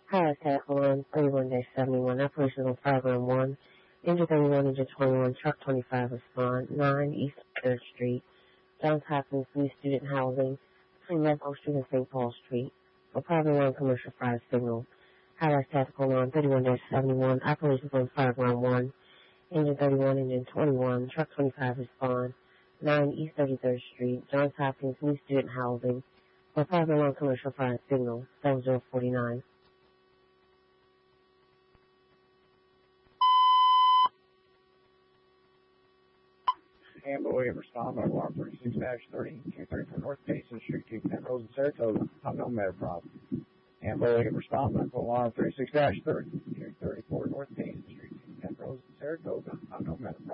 High tackle on 31-71, operations on 5 on 1, engine 31, engine 21, truck 25 respond, 9 East 3rd Street, Johns Hopkins New Student Housing, between Maple Street and St. Paul Street, for private line commercial fire signal. High tactical on 31-71, operations on 5 on 1, engine 31, engine 21, truck 25 respond, 9 East 33rd Street, Johns Hopkins New Student Housing, for private line commercial fire signal, 7049. Ambo respond on alarm 36-30, 234 North Mason Street, 210 Rose in Saratoga. No matter problem. Ambo respond on alarm 36-30, 234 North Mason Street, 210 Rose in Saratoga. No matter